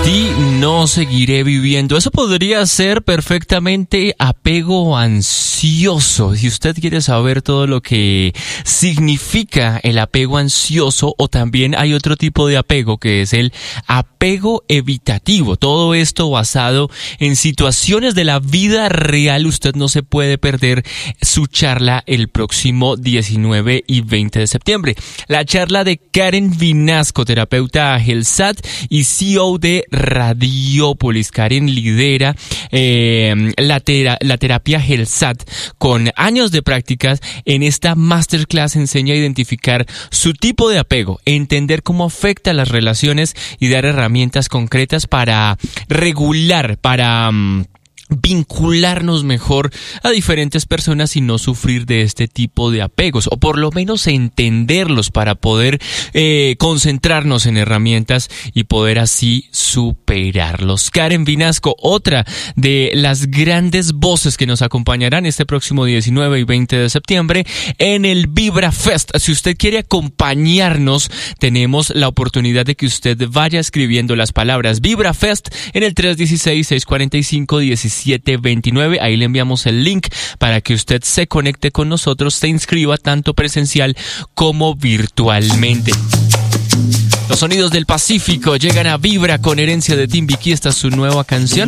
ti no seguiré viviendo. Eso podría ser perfectamente apego ansioso. Si usted quiere saber todo lo que significa el apego ansioso, o también hay otro tipo de apego que es el apego evitativo. Todo esto basado en situaciones de la vida real. Usted no se puede perder su charla el próximo 19 y 20 de septiembre. La charla de Karen Vinasco, terapeuta HealthSat y CEO de Radiópolis. Karen lidera la terapia HealthSat con años de prácticas. En esta masterclass enseña a identificar su tipo de apego, entender cómo afecta las relaciones y dar herramientas concretas para regular, para vincularnos mejor a diferentes personas y no sufrir de este tipo de apegos, o por lo menos entenderlos para poder concentrarnos en herramientas y poder así superarlos. Karen Vinasco, otra de las grandes voces que nos acompañarán este próximo 19 y 20 de septiembre en el Vibra Fest. Si usted quiere acompañarnos, tenemos la oportunidad de que usted vaya escribiendo las palabras Vibra Fest en el 316-645-1729. Ahí le enviamos el link para que usted se conecte con nosotros, se inscriba tanto presencial como virtualmente. Los sonidos del Pacífico llegan a Vibra con Herencia de Timbiquí. Esta es su nueva canción.